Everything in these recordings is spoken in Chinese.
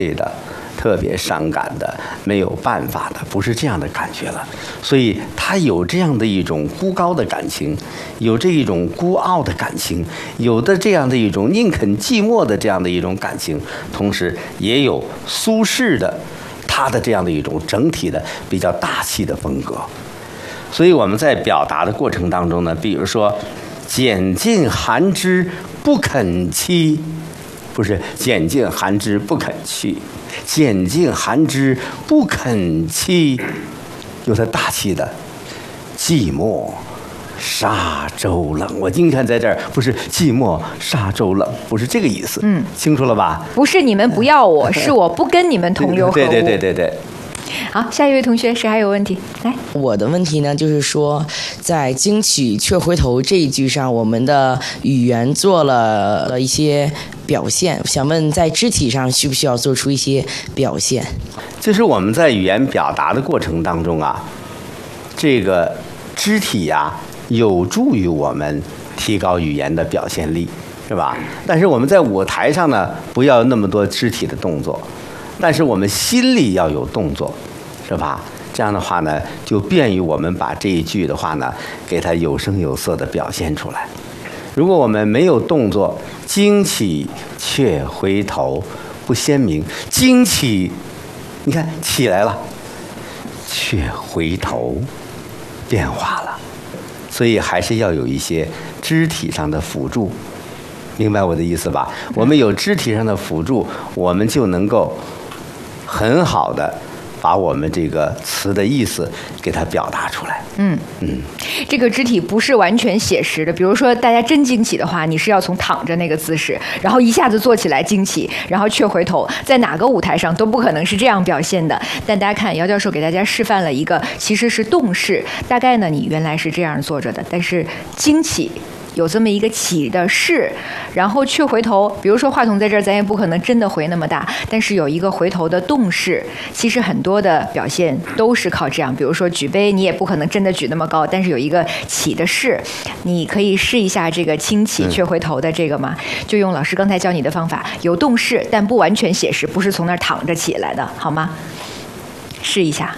的。特别伤感的，没有办法的，不是这样的感觉了。所以他有这样的一种孤高的感情，有这一种孤傲的感情，有的这样的一种宁肯寂寞的这样的一种感情，同时也有苏轼的他的这样的一种整体的比较大气的风格。所以我们在表达的过程当中呢，比如说拣尽寒枝不肯栖，不是拣尽寒枝不肯去，拣尽寒枝不肯栖，有它大气的寂寞沙洲冷。我今天在这儿不是寂寞沙洲冷，不是这个意思。清楚了吧？ 不是你们不要我，是我不跟你们同流合污。 对。 好，下一位同学谁还有问题？来， 我的问题呢，就是说，在惊起却回头这一句上，我们的语言做了一些表现，想问在肢体上需不需要做出一些表现？ 就是我们在语言表达的过程当中啊，这个肢体呀，有助于我们提高语言的表现力，是吧？但是我们在舞台上呢，不要那么多肢体的动作。但是我们心里要有动作，是吧？这样的话呢，就便于我们把这一句的话呢，给它有声有色的表现出来。如果我们没有动作，惊起却回头，不鲜明。惊起，你看起来了，却回头，变化了。所以还是要有一些肢体上的辅助，明白我的意思吧？我们有肢体上的辅助，我们就能够很好的把我们这个词的意思给它表达出来。 这个肢体不是完全写实的。比如说，大家真惊起的话，你是要从躺着那个姿势，然后一下子坐起来惊起，然后却回头，在哪个舞台上都不可能是这样表现的。但大家看，姚教授给大家示范了一个其实是动势，大概呢你原来是这样坐着的，但是惊起。有这么一个起的势，然后却回头。比如说话筒在这儿，咱也不可能真的回那么大，但是有一个回头的动势。其实很多的表现都是靠这样。比如说举杯，你也不可能真的举那么高，但是有一个起的势。你可以试一下这个轻起却回头的这个嘛，就用老师刚才教你的方法，有动势但不完全写实，不是从那儿躺着起来的，好吗？试一下。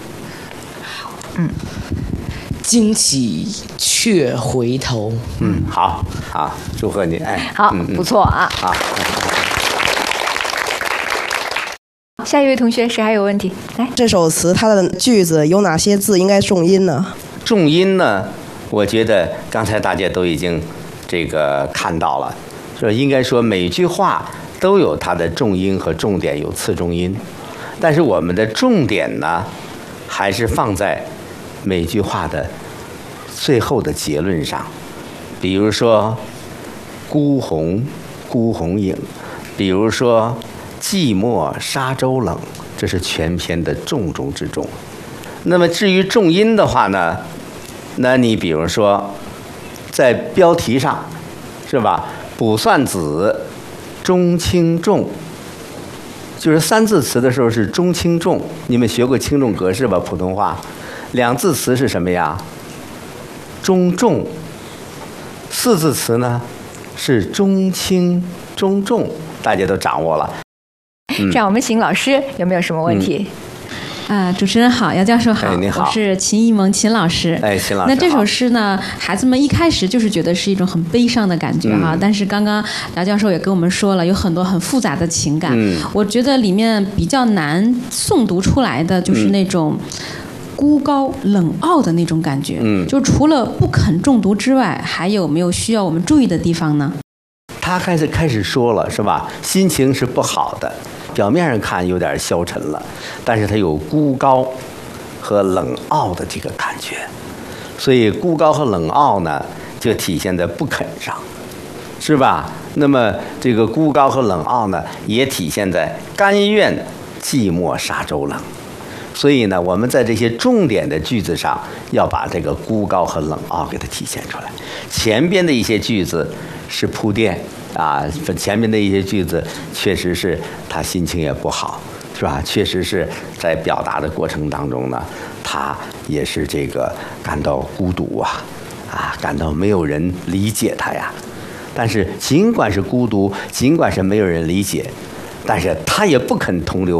惊起却回头。 好，祝贺你。 好，不错啊。 好。 下一位同学谁还有问题？来， 这首词它的句子有哪些字应该重音呢？ 重音呢，我觉得刚才大家都已经这个看到了，说应该说每句话都有它的重音和重点，有次重音，但是我们的重点呢，还是放在每句话的最后的结论上。比如说孤鸿影，比如说寂寞沙洲冷，这是全篇的重中之重。那么至于重音的话呢，那你比如说在标题上，是吧？卜算子中轻重，就是三字词的时候是中轻重，你们学过轻重格式吧？普通话两字词是什么呀？中重。四字词呢是中轻中重，大家都掌握了。 这样我们请老师有没有什么问题？ 主持人好，姚教授好， 你好， 我是秦一萌秦老师。 秦老师。 那这首诗呢，孩子们一开始就是觉得是一种很悲伤的感觉哈，但是刚刚姚教授也跟我们说了，有很多很复杂的情感。我觉得里面比较难诵读出来的就是那种孤高冷傲的那种感觉。就除了不肯中毒之外，还有没有需要我们注意的地方呢？ 他开始说了是吧？心情是不好的。表面上看有点消沉了，但是它有孤高和冷傲的这个感觉，所以孤高和冷傲呢，就体现在不肯上，是吧？那么这个孤高和冷傲呢，也体现在甘愿寂寞沙洲冷。所以呢，我们在这些重点的句子上，要把这个孤高和冷傲给它体现出来。前边的一些句子是铺垫。前面的一些句子确实是他心情也不好，是吧？确实是在表达的过程当中呢，他也是这个感到孤独感到没有人理解他呀。但是尽管是孤独，尽管是没有人理解，但是他也不肯同流